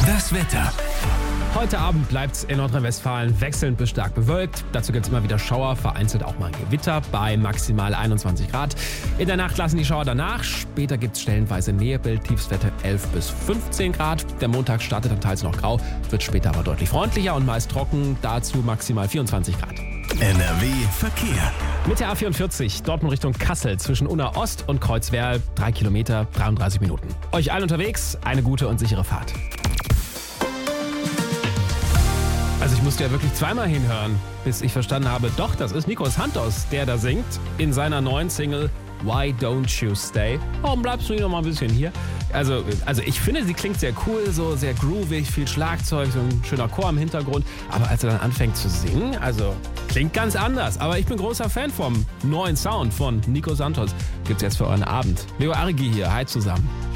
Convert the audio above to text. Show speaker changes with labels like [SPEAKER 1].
[SPEAKER 1] Das Wetter.
[SPEAKER 2] Heute Abend bleibt es in Nordrhein-Westfalen wechselnd bis stark bewölkt. Dazu gibt es immer wieder Schauer, vereinzelt auch mal Gewitter bei maximal 21 Grad. In der Nacht lassen die Schauer danach. Später gibt es stellenweise Nebel, Tiefstwerte 11 bis 15 Grad. Der Montag startet dann teils noch grau, wird später aber deutlich freundlicher und meist trocken. Dazu maximal 24 Grad.
[SPEAKER 1] NRW Verkehr.
[SPEAKER 2] Mit der A44 Dortmund Richtung Kassel zwischen Unna Ost und Kreuzwerl 3 Kilometer, 33 Minuten. Euch allen unterwegs eine gute und sichere Fahrt. Also ich musste ja wirklich zweimal hinhören, bis ich verstanden habe, doch, das ist Nico Santos, der da singt in seiner neuen Single Why Don't You Stay? Warum bleibst du nicht noch mal ein bisschen hier? Also ich finde, sie klingt sehr cool, so sehr groovig, viel Schlagzeug, so ein schöner Chor im Hintergrund. Aber als er dann anfängt zu singen, also klingt ganz anders. Aber ich bin großer Fan vom neuen Sound von Nico Santos. Gibt's jetzt für euren Abend. Leo Arigi hier, hi zusammen.